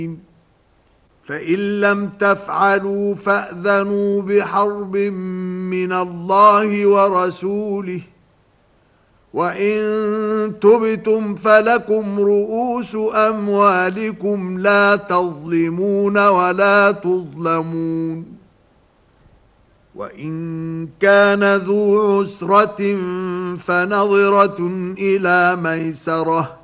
فإن لم تفعلوا فأذنوا بحرب من الله ورسوله وإن تبتم فلكم رؤوس أموالكم لا تظلمون ولا تظلمون وإن كان ذو عسرة فنظرة إلى ميسرة